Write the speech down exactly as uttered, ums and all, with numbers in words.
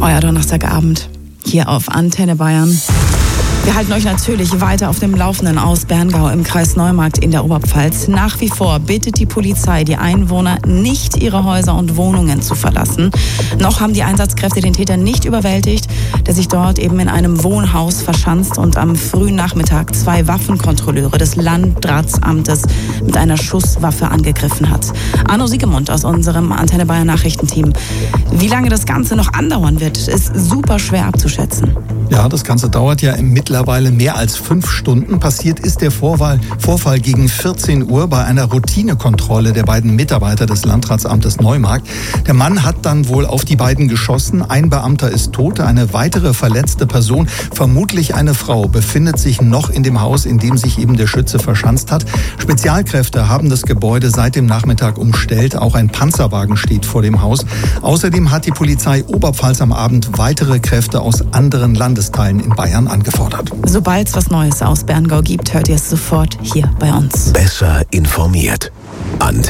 Euer Donnerstagabend hier auf Antenne Bayern. Wir halten euch natürlich weiter auf dem Laufenden aus Berngau im Kreis Neumarkt in der Oberpfalz. Nach wie vor bittet die Polizei die Einwohner, nicht ihre Häuser und Wohnungen zu verlassen. Noch haben die Einsatzkräfte den Täter nicht überwältigt, der sich dort eben in einem Wohnhaus verschanzt und am frühen Nachmittag zwei Waffenkontrolleure des Landratsamtes mit einer Schusswaffe angegriffen hat. Arno Siegemund aus unserem Antenne Bayern Nachrichtenteam. Wie lange das Ganze noch andauern wird, ist super schwer abzuschätzen. Ja, das Ganze dauert ja mittlerweile mehr als fünf Stunden. Passiert ist der Vorfall, Vorfall gegen vierzehn Uhr bei einer Routinekontrolle der beiden Mitarbeiter des Landratsamtes Neumarkt. Der Mann hat dann wohl auf die beiden geschossen. Ein Beamter ist tot, eine weitere verletzte Person, vermutlich eine Frau, befindet sich noch in dem Haus, in dem sich eben der Schütze verschanzt hat. Spezialkräfte haben das Gebäude seit dem Nachmittag umstellt. Auch ein Panzerwagen steht vor dem Haus. Außerdem hat die Polizei Oberpfalz am Abend weitere Kräfte aus anderen Landesteilen in Bayern angefordert. Sobald es was Neues aus Berngau gibt, hört ihr es sofort hier bei uns. Besser informiert. Antenne